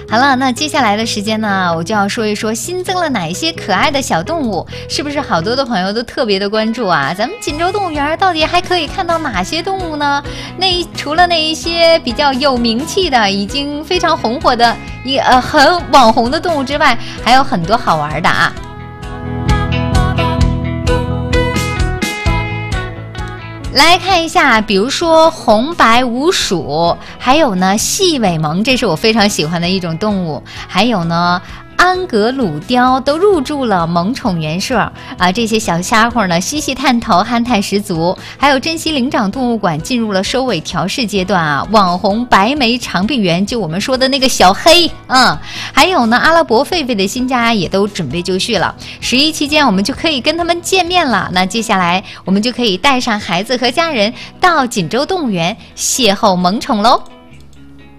好了，那接下来的时间呢，我就要说一说新增了哪一些可爱的小动物，是不是好多的朋友都特别的关注啊？咱们锦州动物园到底还可以看到哪些动物呢？除了那一些比较有名气的、已经非常红火的、很网红的动物之外，还有很多好玩的啊。来看一下，比如说红白鼯鼠，还有呢细尾獴，这是我非常喜欢的一种动物，还有呢安格鲁雕都入驻了萌宠园舍啊，这些小家伙呢嬉戏探头，憨态十足。还有珍稀灵长动物馆进入了收尾调试阶段啊，网红白眉长臂猿，就我们说的那个小黑，还有呢阿拉伯狒狒的新家也都准备就绪了。11期间我们就可以跟他们见面了，那接下来我们就可以带上孩子和家人到锦州动物园邂逅萌宠喽。